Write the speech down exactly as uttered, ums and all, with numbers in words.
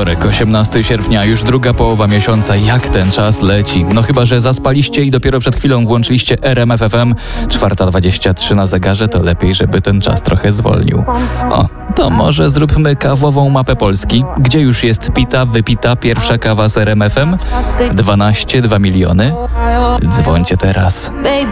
Wtorek, osiemnastego sierpnia, już druga połowa miesiąca. Jak ten czas leci? No chyba że zaspaliście i dopiero przed chwilą włączyliście R M F F M. czwarta dwadzieścia trzy na zegarze, to lepiej, żeby ten czas trochę zwolnił. O, to może zróbmy kawową mapę Polski. Gdzie już jest pita, wypita pierwsza kawa z R M F M? dwanaście, dwa miliony. Dzwońcie teraz. Baby,